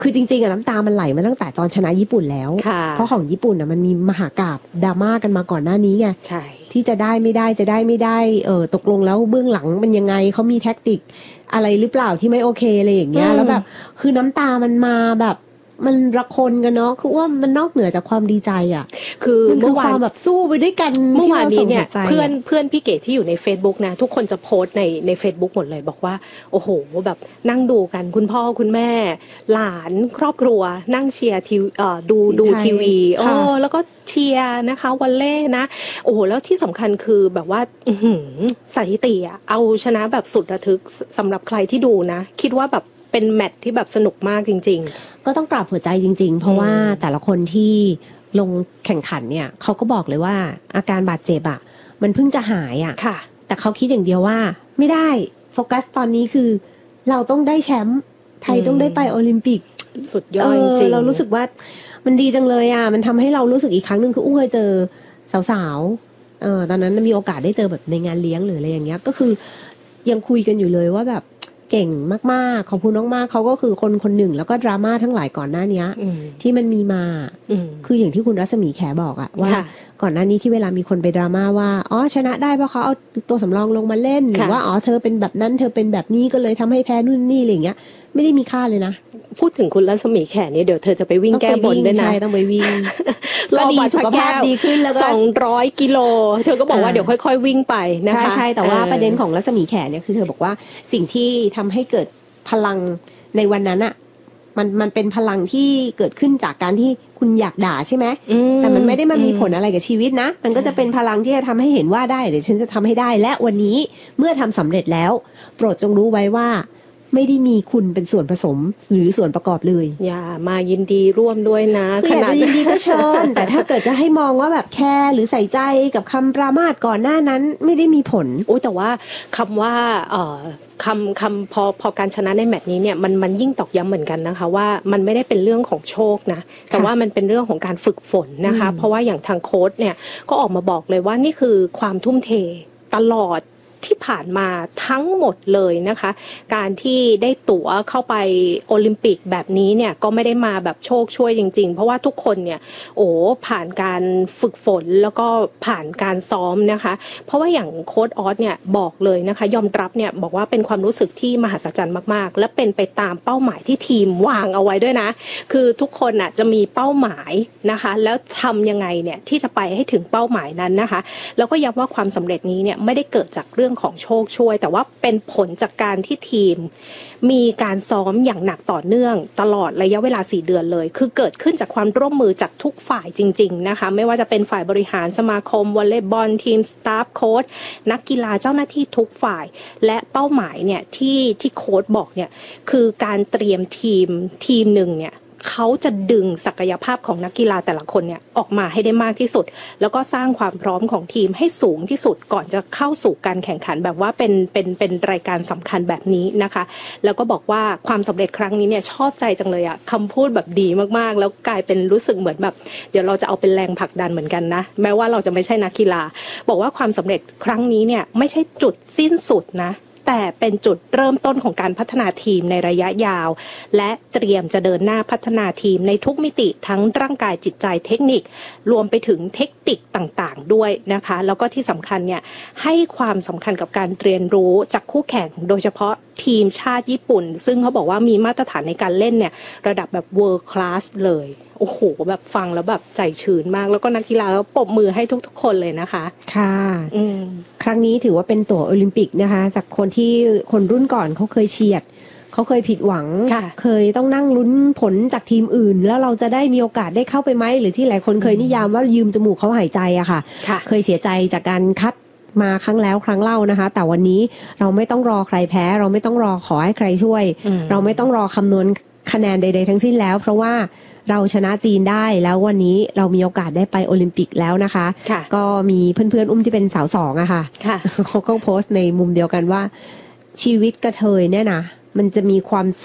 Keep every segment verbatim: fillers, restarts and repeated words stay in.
คือจริงๆอะน้ำตามันไหลมาตั้งแต่ตอนชนะญี่ปุ่นแล้วเพราะของญี่ปุ่นอะมันมีมหากาพย์ดราม่ากันมาก่อนหน้านี้ไงใช่ที่จะได้ไม่ได้จะได้ไม่ได้เออตกลงแล้วเบื้องหลังมันยังไงเขามีแท็กติกอะไรหรือเปล่าที่ไม่โอเคอะไรอย่างเงี้ยแล้วแบบคือน้ำตามันมาแบบมันระคนกันเนาะคือว่ามันนอกเหนือจากความดีใจอ่ะคือเมื่อวานแบบสู้ไปด้วยกันเมื่อวานนี้เนี่ยเพื่อนเพื่อนพี่เก๋ที่อยู่ใน Facebook นะทุกคนจะโพสต์ในใน Facebook หมดเลยบอกว่าโอ้โหแบบนั่งดูกันคุณพ่อคุณแม่หลานครอบครัวนั่งเชียร์ทีเอ่อดูดูทีวีโอ้แล้วก็เชียร์นะคะวอลเล่นะโอ้โหแล้วที่สำคัญคือแบบว่าอื้อหือสถิติอ่ะเอาชนะแบบสุดระทึกสำหรับใครที่ดูนะคิดว่าแบบเป็นแมตช์ที่แบบสนุกมากจริงๆก็ต้องกราบหัวใจจริงๆเพราะว่าแต่ละคนที่ลงแข่งขันเนี่ยเขาก็บอกเลยว่าอาการบาดเจ็บอ่ะมันเพิ่งจะหายอ่ะแต่เขาคิดอย่างเดียวว่าไม่ได้โฟกัสตอนนี้คือเราต้องได้แชมป์ไทยต้องได้ไปโอลิมปิกสุดยอดจริงเรารู้สึกว่ามันดีจังเลยอ่ะมันทำให้เรารู้สึกอีกครั้งนึงคืออุ้งเคยเจอสาวๆเออตอนนั้นมีโอกาสได้เจอแบบในงานเลี้ยงหรืออะไรอย่างเงี้ยก็คือยังคุยกันอยู่เลยว่าแบบเก่งมากๆขอบคุณมากๆเขาก็คือคนคนหนึ่งแล้วก็ดราม่าทั้งหลายก่อนหน้านี้ที่มันมีมาคืออย่างที่คุณรัศมีแขบอกอะว่าก่อนหน้านี้ที่เวลามีคนไปดราม่าว่าอ๋อชนะได้เพราะเขาเอาตัวสำรองลงมาเล่นหรือว่าอ๋อเธอเป็นแบบนั้นเธอเป็นแบบนี้ก็เลยทำให้แพ้นู่นนี่อะไรอย่างเงี้ยไม่ได้มีค่าเลยนะพูดถึงคุณรัศมีแขเนี่ยเดี๋ยวเธอจะไปวิ่งแก้บนด้วยนะใช่ต้องไปวิ่งก็ดีสุขภาพดีขึ้นแล้วก็สองร้อยกิโลเธอก็บอกว่าเดี๋ยวค่อยๆวิ่งไปนะคะใช่ๆแต่ว่าประเด็นของรัศมีแขเนี่ยคือเธอบอกว่าสิ่งที่ทำให้เกิดพลังในวันนั้นอะมันมันเป็นพลังที่เกิดขึ้นจากการที่คุณอยากด่าใช่ไหมแต่มันไม่ได้มามีผลอะไรกับชีวิตนะมันก็จะเป็นพลังที่จะทำให้เห็นว่าได้เดี๋ยวฉันจะทำให้ได้และวันนี้เมื่อทำสำเร็จแล้วโปรดจงรู้ไว้ว่าไม่ได้มีคุณเป็นส่วนผสมหรือส่วนประกอบเลยอย่ามายินดีร่วมด้วยนะคืออยากจะยินดีก็เชิญแต่ถ้าเกิดจะให้มองว่าแบบแคร์หรือใส่ใจกับคำปรามาสก่อนหน้านั้นไม่ได้มีผลโอ้แต่ว่าคำว่าเอ่อคำคำพอพอการชนะในแมตช์นี้เนี่ยมันมันยิ่งตอกย้ำเหมือนกันนะคะว่ามันไม่ได้เป็นเรื่องของโชคนะแต่ว่ามันเป็นเรื่องของการฝึกฝนนะคะเพราะว่าอย่างทางโค้ชเนี่ยก็ออกมาบอกเลยว่านี่คือความทุ่มเทตลอดที่ผ่านมาทั้งหมดเลยนะคะการที่ได้ตั๋วเข้าไปโอลิมปิกแบบนี้เนี่ยก็ไม่ได้มาแบบโชคช่วยจริงๆเพราะว่าทุกคนเนี่ยโอ้ผ่านการฝึกฝนแล้วก็ผ่านการซ้อมนะคะเพราะว่าอย่างโค้ชออสเนี่ยบอกเลยนะคะยอมรับเนี่ยบอกว่าเป็นความรู้สึกที่มหัศจรรย์มากๆและเป็นไปตามเป้าหมายที่ทีมวางเอาไว้ด้วยนะคือทุกคนน่ะจะมีเป้าหมายนะคะแล้วทำยังไงเนี่ยที่จะไปให้ถึงเป้าหมายนั้นนะคะแล้วก็ย้ำว่าความสำเร็จนี้เนี่ยไม่ได้เกิดจากเรื่องของโชคช่วยแต่ว่าเป็นผลจากการที่ทีมมีการซ้อมอย่างหนักต่อเนื่องตลอดระยะเวลาสี่เดือนเลยคือเกิดขึ้นจากความร่วมมือจากทุกฝ่ายจริงๆนะคะไม่ว่าจะเป็นฝ่ายบริหารสมาคมวอลเลย์บอลทีมสตาฟโค้ชนักกีฬาเจ้าหน้าที่ทุกฝ่ายและเป้าหมายเนี่ยที่ที่โค้ชบอกเนี่ยคือการเตรียมทีมทีมหนึ่งเนี่ยเขาจะดึงศักยภาพของนักกีฬาแต่ละคนเนี่ยออกมาให้ได้มากที่สุดแล้วก็สร้างความพร้อมของทีมให้สูงที่สุดก่อนจะเข้าสู่การแข่งขันแบบว่าเป็นเป็นเป็นรายการสำคัญแบบนี้นะคะแล้วก็บอกว่าความสำเร็จครั้งนี้เนี่ยชอบใจจังเลยอะคำพูดแบบดีมากๆแล้วกลายเป็นรู้สึกเหมือนแบบเดี๋ยวเราจะเอาเป็นแรงผลักดันเหมือนกันนะแม้ว่าเราจะไม่ใช่นักกีฬาบอกว่าความสำเร็จครั้งนี้เนี่ยไม่ใช่จุดสิ้นสุดนะแต่เป็นจุดเริ่มต้นของการพัฒนาทีมในระยะยาวและเตรียมจะเดินหน้าพัฒนาทีมในทุกมิติทั้งร่างกายจิตใจเทคนิครวมไปถึงเทคนิคต่างๆด้วยนะคะแล้วก็ที่สำคัญเนี่ยให้ความสำคัญกับการเรียนรู้จากคู่แข่งโดยเฉพาะทีมชาติญี่ปุ่นซึ่งเขาบอกว่ามีมาตรฐานในการเล่นเนี่ยระดับแบบ world class เลยโอ้โหแบบฟังแล้วแบบใจชื้นมากแล้วก็นักกีฬาก็ปรบมือให้ทุกๆคนเลยนะคะค่ะครั้งนี้ถือว่าเป็นตั๋วโอลิมปิกนะคะจากคนที่คนรุ่นก่อนเขาเคยเฉียดเขาเคยผิดหวังเคยต้องนั่งลุ้นผลจากทีมอื่นแล้วเราจะได้มีโอกาสได้เข้าไปไหมหรือที่หลายคนเคยนิยามว่ายืมจมูกเขาหายใจอะค่ะเคยเสียใจจากการคัดมาครั้งแล้วครั้งเล่านะคะแต่วันนี้เราไม่ต้องรอใครแพ้เราไม่ต้องรอขอให้ใครช่วยเราไม่ต้องรอคำนวณคะแนนใดๆทั้งสิ้นแล้วเพราะว่าเราชนะจีนได้แล้ววันนี้เรามีโอกาสได้ไปโอลิมปิกแล้วนะคะก็มีเพื่อนๆอุ้มที่เป็นสาวสองอะค่ะเขาก็โพสต์ในมุมเดียวกันว่าชีวิตกระเทยเนี่ยนะมันจะมีความสุข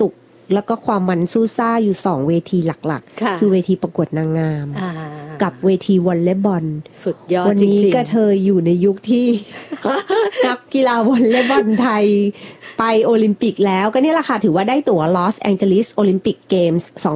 แล้วก็ความมันสู้ซ่าอยู่สองเวทีหลักค่ะๆ คือเวทีประกวดนางงามอ่ากับเวทีวอลเลย์บอลสุดยอดวันจนี้ริงก็เธออยู่ในยุคที่ นักกีฬาวอลเลย์บอลไทยไปโอลิมปิกแล้วก็นี่แหละค่ะถือว่าได้ตั๋วลอสแองเจลิสโอลิมปิกเกมส์